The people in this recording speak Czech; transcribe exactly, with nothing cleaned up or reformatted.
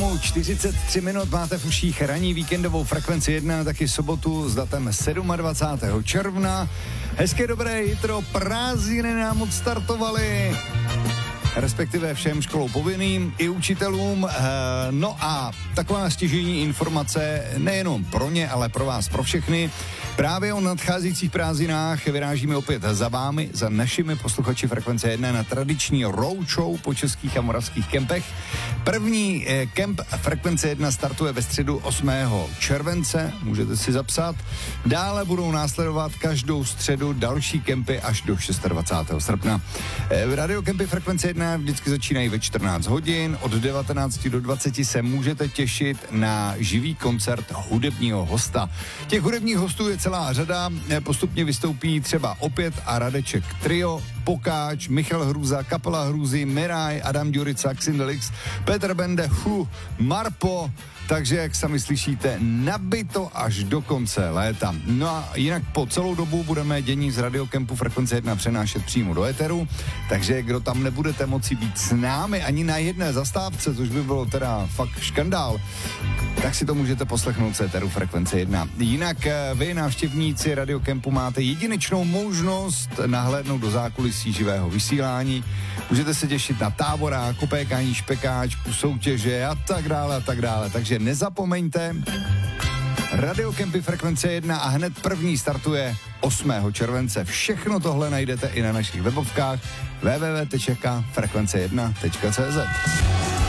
sedmou čtyřicet tři minut máte v uších ranní víkendovou frekvenci jedna, taky sobotu s datem dvacátého sedmého června. Hezké dobré jitro, prázdniny nám odstartovaly, respektive všem školou povinným i učitelům. No a taková stěžejní informace nejenom pro ně, ale pro vás, pro všechny. Právě o nadcházejících prázdninách vyrážíme opět za vámi, za našimi posluchači frekvence jedna na tradiční roadshow po českých a moravských kempech. První eh, kemp frekvence jedna startuje ve středu osmého července, můžete si zapsat. Dále budou následovat každou středu další kempy až do dvacátého šestého srpna. Eh, radiokempy frekvence jedna vždycky začínají ve čtrnáct hodin, od devatenáct do dvaceti se můžete těšit na živý koncert hudebního hosta. Těch hudebních hostů je celá řada, postupně vystoupí třeba Opět a Radeček Trio, Pokáč, Michal Hruza, Kapela Hruzy, Miraj, Adam Ďurica, Xindelix, Petr Bende, Hu, Marpo, takže jak sami slyšíte, nabito až do konce léta. No a jinak po celou dobu budeme dění z radiokempu frekvence jedna přenášet přímo do éteru, takže kdo tam nebudete moci být s námi ani na jedné zastávce, což by bylo teda fakt škandál, tak si to můžete poslechnout z éteru frekvence jedna. Jinak vy, návštěvníci radiokempu, máte jedinečnou možnost nahlédnout do zákulisí živého vysílání. Můžete se těšit na táborák, opékání špekáčku, soutěže a tak dále a tak dále. Takže nezapomeňte, radiokempy frekvence jedna a hned první startuje osmého července. Všechno tohle najdete i na našich webovkách w w w tečka frekvence jedna tečka cé zet.